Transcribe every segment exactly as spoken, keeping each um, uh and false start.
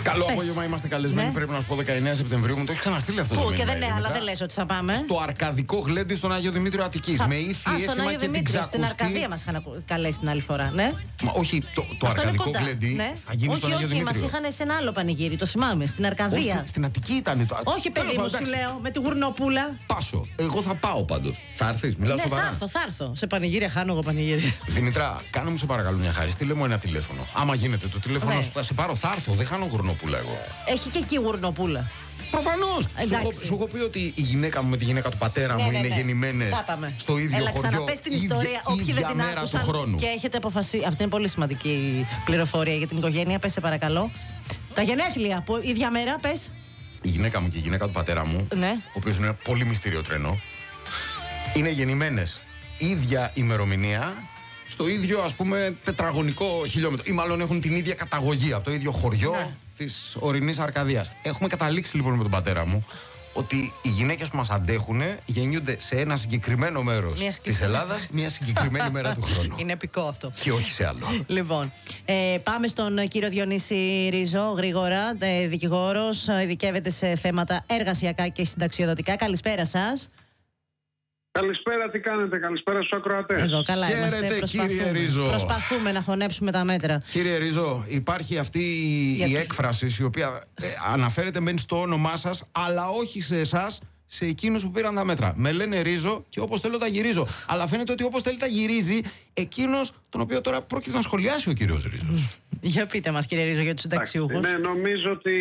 Καλό απόγευμα, είμαστε καλεσμένοι. Ναι. Πρέπει να σου πω δεκαεννέα Σεπτεμβρίου. Μου το έχει ξαναστείλει αυτό. Πού το και δεν είναι, αλλά δεν λες ότι θα πάμε. Στο Αρκαδικό Γλέντι στον Άγιο Δημήτριο Αττικής. Θα... Με ήθη Α, στον Άγιο Δημήτριο, στην Αρκαδία μας είχαν καλέσει την άλλη φορά. Ναι. Μα όχι, το, το Αρκαδικό Γλέντι ναι. θα γίνει όχι, στον Άγιο όχι, Δημήτριο. Μας είχαν σε ένα άλλο πανηγύρι, το θυμάμαι, στην Αρκαδία. Όχι, στην Αττική ήταν το. Όχι, παιδί μου, σου λέω, με τη γουρνοπούλα. Πάσο. Εγώ θα πάω πάντως. Θα έρθεις, μιλάω ναι, σοβαρά. Θα έρθω, θα έρθω. Σε πανηγύρια χάνω εγώ πανηγύρι. Δημητρά, κάνε μου σε παρακαλώ μια χάρη. Στείλε μου ένα τηλέφωνο. Άμα γίνεται το τηλέφωνο σου, θα σε πάρω, θα έρθω. Δεν χάνω γουρνοπούλα εγώ. Έχει και εκεί γουρνοπούλα. Προφανώς! Σου έχω πει ότι η γυναίκα μου με τη γυναίκα του πατέρα μου ναι, ναι, είναι ναι. γεννημένες στο ίδιο Έλα, χωριό. Ξαναπες την ιστορία, όποιοι δεν την άκουσαν και έχετε αποφασίσει. Αυτή είναι πολύ σημαντική πληροφορία για την οικογένεια. Πες σε παρακαλώ. Τα γενέθλια, που ίδια μέρα, πες. Η γυναίκα μου και η γυναίκα του πατέρα μου, ναι. ο οποίος είναι ένα πολύ μυστήριο τρένο, είναι γεννημένες ίδια ημερομηνία στο ίδιο, ας πούμε, τετραγωνικό χιλιόμετρο. Ή μάλλον έχουν την ίδια καταγωγή από το ίδιο χωριό ναι. της ορεινής Αρκαδίας. Έχουμε καταλήξει λοιπόν με τον πατέρα μου ότι οι γυναίκες που μας αντέχουν γεννιούνται σε ένα συγκεκριμένο μέρος της Ελλάδας μια συγκεκριμένη μέρα του χρόνου. Είναι επικό αυτό. Και όχι σε άλλο. Λοιπόν, ε, πάμε στον κύριο Διονύση Ρίζο, γρήγορα, ε, δικηγόρος, ειδικεύεται σε θέματα εργασιακά και συνταξιοδοτικά. Καλησπέρα σας. Καλησπέρα, τι κάνετε, καλησπέρα στους ακροατές. Εδώ καλά Χαίρετε, είμαστε, προσπαθούμε. Κύριε Ρίζο. Προσπαθούμε να χωνέψουμε τα μέτρα. Κύριε Ρίζο, υπάρχει αυτή Για η τους... έκφραση η οποία ε, αναφέρεται μεν στο όνομά σας, αλλά όχι σε εσάς, σε εκείνους που πήραν τα μέτρα. Με λένε Ρίζο και όπως θέλω τα γυρίζω. Αλλά φαίνεται ότι όπως θέλει τα γυρίζει εκείνος τον οποίο τώρα πρόκειται να σχολιάσει ο κύριος Ρίζος. Για πείτε μας, κύριε Ρίζο, για τους συνταξιούχους. Ναι, νομίζω ότι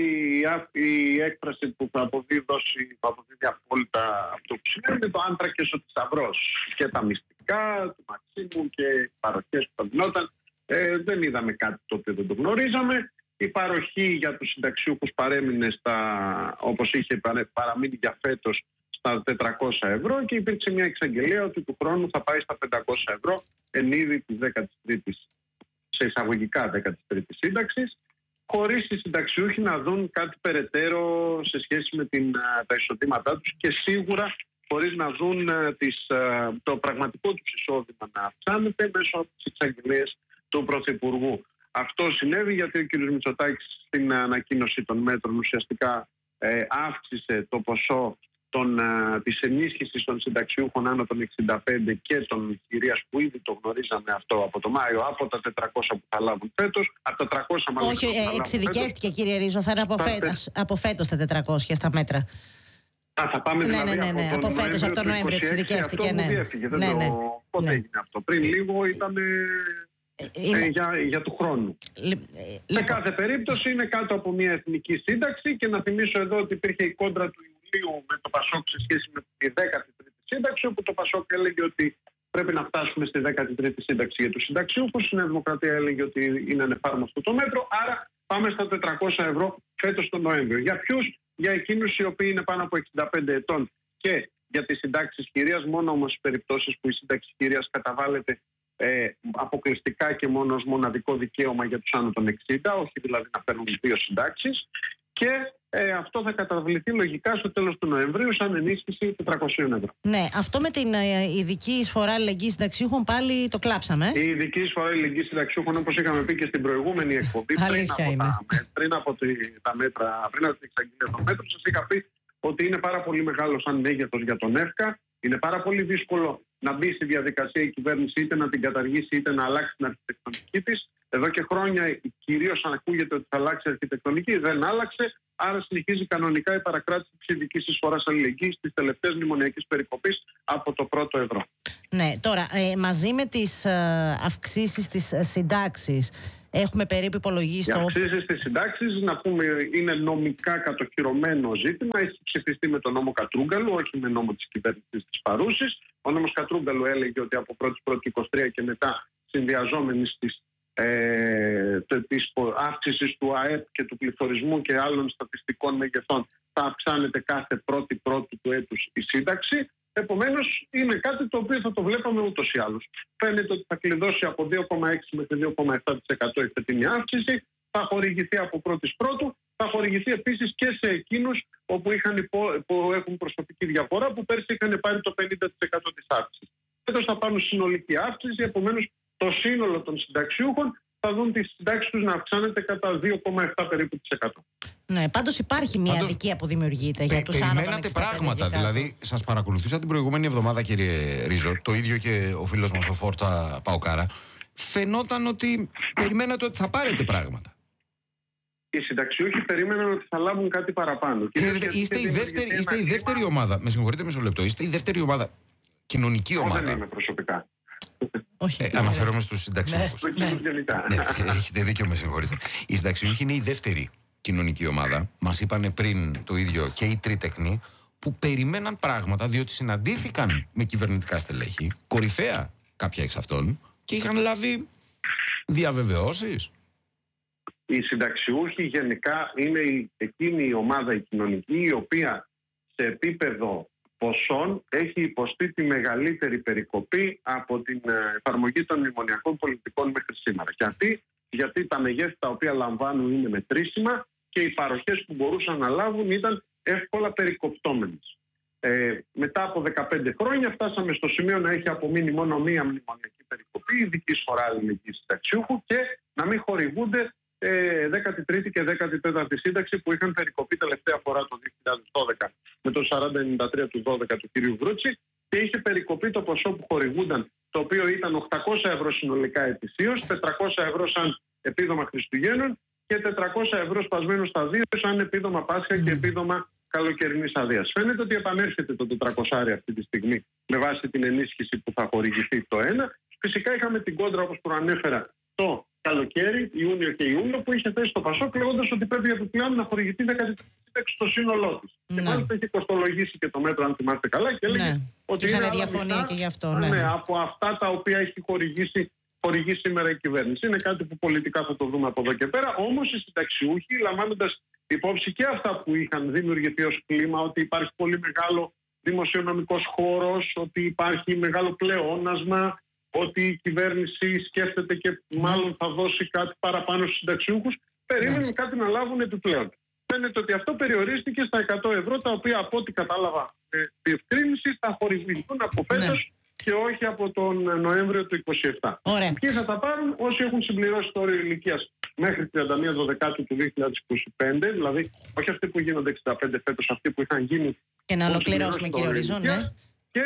η έκφραση που θα αποδίδει, θα αποδίδει απόλυτα αυτό που σημαίνει είναι το άνθρακες ο θησαυρός. Και τα μυστικά του Μαξίμου και οι παροχές που θα δινόταν. Ε, δεν είδαμε κάτι το οποίο δεν το γνωρίζαμε. Η παροχή για τους συνταξιούχους παρέμεινε στα, όπως είχε παραμείνει για φέτος, στα τετρακόσια ευρώ και υπήρξε μια εξαγγελία ότι του χρόνου θα πάει στα πεντακόσια ευρώ εν είδη της δέκατης τρίτης, σε εισαγωγικά δέκατης τρίτης σύνταξης, χωρίς οι συνταξιούχοι να δουν κάτι περαιτέρω σε σχέση με την, τα εισοδήματά τους και σίγουρα χωρίς να δουν τις, το πραγματικό τους εισόδημα να αυξάνεται μέσω από τις εξαγγελίες του Πρωθυπουργού. Αυτό συνέβη γιατί ο κ. Μητσοτάκης στην ανακοίνωση των μέτρων ουσιαστικά ε, αύξησε το ποσό των, ε, της ενίσχυσης των συνταξιούχων άνω των εξήντα πέντε και των κυρίας που ήδη το γνωρίζαμε αυτό από το Μάιο, από τα τετρακόσια που θα λάβουν φέτος, από τα τριακόσια μάλλον. Όχι, ε, εξειδικεύτηκε φέτος. Κύριε Ρίζο, θα είναι από, φέτος, από φέτος τα τετρακόσια στα μέτρα. Α, θα πάμε ναι, δηλαδή ναι, ναι, ναι. από, από φέτος, από τον Νοέμβριο εξειδικεύτηκε. Ναι. Διέφυγε, ναι, ναι. Πότε ναι. έγινε αυτό? Πριν λίγο ήταν... Είναι... Ε, για, για του χρόνου. Λ... Σε κάθε περίπτωση είναι κάτω από μια εθνική σύνταξη και να θυμίσω εδώ ότι υπήρχε η κόντρα του Ιουλίου με το Πασόκ σε σχέση με τη δέκατη τρίτη σύνταξη, όπου το Πασόκ έλεγε ότι πρέπει να φτάσουμε στη δέκατη τρίτη σύνταξη για τους συνταξιούχους. Η Νέα Δημοκρατία έλεγε ότι είναι ανεφάρμοστο το μέτρο, άρα πάμε στα τετρακόσια ευρώ φέτος τον Νοέμβριο. Για ποιους? Για εκείνους οι οποίοι είναι πάνω από εξήντα πέντε ετών και για τις συντάξεις κυρίας, μόνο όμως στις περιπτώσεις που η σύνταξη κυρίας καταβάλλεται Ε, αποκλειστικά και μόνο ως μοναδικό δικαίωμα για τους άνω των εξήντα, όχι δηλαδή να παίρνουν δύο συντάξεις, και ε, αυτό θα καταβληθεί λογικά στο τέλος του Νοεμβρίου σαν ενίσχυση τετρακόσια ευρώ. Ναι, αυτό με την ε, ειδική εισφορά αλληλεγγύης συνταξιούχων πάλι το κλάψαμε. Η ειδική εισφορά αλληλεγγύης συνταξιούχων, όπως είχαμε πει και στην προηγούμενη εκπομπή, πριν από, τα, πριν από τη, τα μέτρα, πριν από την εξαγγελία των μέτρων, σας είχα πει ότι είναι πάρα πολύ μεγάλο σαν μέγεθος για τον ΕΦΚΑ. Είναι πάρα πολύ δύσκολο να μπει στη διαδικασία η κυβέρνηση είτε να την καταργήσει είτε να αλλάξει την αρχιτεκτονική της. Εδώ και χρόνια κυρίως ακούγεται ότι θα αλλάξει η αρχιτεκτονική, δεν άλλαξε. Άρα συνεχίζει κανονικά η παρακράτηση της ειδικής εισφοράς αλληλεγγύης της τελευταίας μνημονιακής περικοπής από το πρώτο ευρώ. Ναι, τώρα ε, μαζί με τις ε, αυξήσεις της συντάξης έχουμε περίπου υπολογίσει. Οι αυξήσεις στις συντάξεις, να πούμε, είναι νομικά κατοχυρωμένο ζήτημα. Έχει ψηφιστεί με τον νόμο Κατρούγκαλου, όχι με νόμο της κυβέρνησης της παρούσης. Ο νόμος Κατρούγκαλου έλεγε ότι από πρώτη πρώτη είκοσι τρία και μετά, συνδυαζόμενοι στις ε, της αύξησης του ΑΕΠ και του πληθωρισμού και άλλων στατιστικών μεγεθών, θα αυξάνεται κάθε πρώτη πρώτη του έτους η σύνταξη. Επομένως, είναι κάτι το οποίο θα το βλέπαμε ούτως ή άλλως. Φαίνεται ότι θα κλειδώσει από δύο κόμμα έξι μέχρι δύο κόμμα επτά τοις εκατό η φετινή αύξηση, θα χορηγηθεί από πρώτης πρώτου, θα χορηγηθεί επίσης και σε εκείνους όπου είχαν υπο... που έχουν προσωπική διαφορά, που πέρσι είχαν πάρει το πενήντα τοις εκατό της αύξησης. Φέτος θα πάρουν συνολική αύξηση, επομένως το σύνολο των συνταξιούχων θα δουν τις συντάξεις τους να αυξάνεται κατά δύο κόμμα επτά περίπου της εκατό. Ναι, πάντως υπάρχει μια Πάντως, αδικία που δημιουργείται για πε, τους άνω των περιμένατε εξήντα πέντε πράγματα. Δηλαδή, σας παρακολουθούσα την προηγούμενη εβδομάδα, κύριε Ρίζο, το ίδιο και ο φίλος μας ο Φόρτσα Παοκάρα. Φαινόταν ότι περιμένατε ότι θα πάρετε πράγματα. Οι συνταξιούχοι περίμεναν ότι θα λάβουν κάτι παραπάνω. Ξέρετε, είστε, η δεύτερη, είστε η δεύτερη ομάδα. Με συγχωρείτε μισό λεπτό. Είστε η δεύτερη ομάδα. Κοινωνική ομάδα. Δεν είμαι προσωπικά. Όχι. Ε, αναφέρομαι στους συνταξιούχους. Ναι. Ναι, έχετε δίκιο, με συγχωρείτε. Οι συνταξιούχοι είναι η δεύτερη κοινωνική ομάδα. Μας είπανε πριν το ίδιο και οι τρίτεκνοι, που περιμέναν πράγματα διότι συναντήθηκαν με κυβερνητικά στελέχη, κορυφαία κάποια εξ αυτών, και είχαν λάβει διαβεβαιώσεις. Οι συνταξιούχοι γενικά είναι η, εκείνη η ομάδα η κοινωνική η οποία σε επίπεδο ποσών έχει υποστεί τη μεγαλύτερη περικοπή από την εφαρμογή των μνημονιακών πολιτικών μέχρι σήμερα. Γιατί, γιατί τα μεγέθη τα οποία λαμβάνουν είναι μετρήσιμα και οι παροχές που μπορούσαν να λάβουν ήταν εύκολα περικοπτόμενες. Ε, μετά από δεκαπέντε χρόνια φτάσαμε στο σημείο να έχει απομείνει μόνο μία μνημονιακή περικοπή, ειδική εισφορά αλληλεγγύης συνταξιούχου, και να μην χορηγούνται ε, δέκατη τρίτη και δέκατη τέταρτη σύνταξη που είχαν περικοπεί τελευταία φορά το δύο χιλιάδες δώδεκα με το σαράντα ενενήντα τρία του δώδεκα του κ. Βρούτση, και είχε περικοπεί το ποσό που χορηγούνταν, το οποίο ήταν οκτακόσια ευρώ συνολικά ετησίως, τετρακόσια ευρώ σαν επίδομα Χριστουγέννων και τετρακόσια ευρώ σπασμένο στα δύο σαν επίδομα Πάσχα mm. και επίδομα καλοκαιρινής αδείας. Φαίνεται ότι επανέρχεται το τετρακόσια αυτή τη στιγμή με βάση την ενίσχυση που θα χορηγηθεί το ένα. Φυσικά είχαμε την κόντρα, όπως προανέφερα, το καλοκαίρι, Ιούνιο και Ιούλιο, που είχε θέσει το Πασόκ λέγοντας ότι πρέπει επιπλέον να χορηγηθεί δέκατη σύνταξη στο σύνολό της. Ναι. Και μάλιστα έχει κοστολογήσει και το μέτρο, αν θυμάστε καλά, και έλεγε ναι. ότι είχαν είναι διαφωνία και γι' αυτό. Ναι. Ναι, από αυτά τα οποία έχει χορηγήσει, χορηγήσει σήμερα η κυβέρνηση. Είναι κάτι που πολιτικά θα το δούμε από εδώ και πέρα. Όμως οι συνταξιούχοι, λαμβάνοντας υπόψη και αυτά που είχαν δημιουργηθεί ως κλίμα, ότι υπάρχει πολύ μεγάλο δημοσιονομικός χώρος, ότι υπάρχει μεγάλο πλεόνασμα, ότι η κυβέρνηση σκέφτεται και μάλλον θα δώσει κάτι παραπάνω στους συνταξιούχους, περίμεναν κάτι να λάβουν επιπλέον. Φαίνεται ότι αυτό περιορίστηκε στα εκατό ευρώ, τα οποία από ό,τι κατάλαβα με διευκρίνηση θα χορηγηθούν από φέτος και όχι από τον Νοέμβριο του είκοσι επτά. Ωραία. Ποιοι θα τα πάρουν? Όσοι έχουν συμπληρώσει το όριο ηλικίας μέχρι τριάντα μία Δεκεμβρίου του δύο χιλιάδες είκοσι πέντε, δηλαδή όχι αυτοί που γίνονται εξήντα πέντε φέτος, αυτοί που είχαν γίνει. Και να ολοκληρώσουμε, κύριο Ριζό, ναι. Και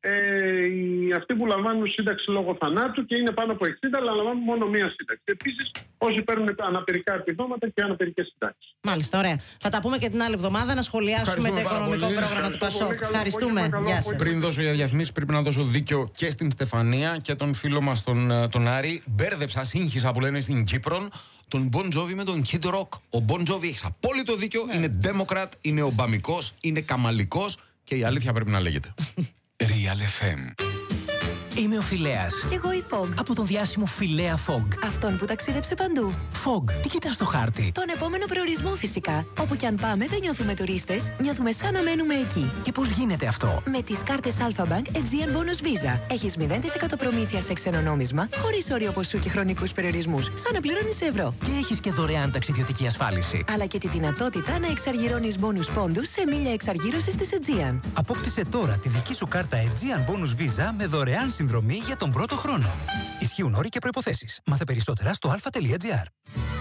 ε, οι, αυτοί που λαμβάνουν σύνταξη λόγω θανάτου και είναι πάνω από εξήντα, αλλά λαμβάνουν μόνο μία σύνταξη. Επίσης, όσοι παίρνουν αναπηρικά επιδόματα και αναπηρικές συντάξεις. Μάλιστα, ωραία. Θα τα πούμε και την άλλη εβδομάδα να σχολιάσουμε το οικονομικό πολύ. πρόγραμμα του Πασόκ. Ευχαριστούμε. Γεια σας. Πριν δώσω για διαφημίσεις, πρέπει να δώσω δίκιο και στην Στεφανία και τον φίλο μας τον, τον Άρη. Μπέρδεψα, σύγχυσα που λένε στην Κύπρο, τον Bon Jovi με τον Kid Rock. Ο Bon Jovi έχει απόλυτο δίκιο. Ναι. Είναι Democrat, είναι ομπαμικός, είναι καμαλικός και η αλήθεια πρέπει να λέγεται. Real εφ εμ. Είμαι ο Φιλέας. Κι εγώ η Fog. Από τον διάσημο Φιλέα Fog. Αυτόν που ταξίδεψε παντού. Fog, τι κοιτάς στο χάρτη? Τον επόμενο προορισμό φυσικά. Όπου κι αν πάμε δεν νιώθουμε τουρίστες, νιώθουμε σαν να μένουμε εκεί. Και πώς γίνεται αυτό? Με τις κάρτες Alpha Bank Aegean Bonus Visa. Έχεις μηδέν τοις εκατό προμήθεια σε ξένο νόμισμα, χωρίς όριο ποσού και χρονικούς περιορισμούς, σαν να πληρώνεις ευρώ. Και έχεις και δωρεάν ταξιδιωτική ασφάλιση. Αλλά και τη δυνατότητα να εξαργυρώνεις bonus πόντους σε μίλια εξαργύρωσης της Aegean. Απόκτησε τώρα τη δική σου κάρτα Aegean Bonus Visa με δωρεάν συνδρομή για τον πρώτο χρόνο. Ισχύουν όροι και προϋποθέσεις. Μάθε περισσότερα στο αλφα τελεία τζι άρ.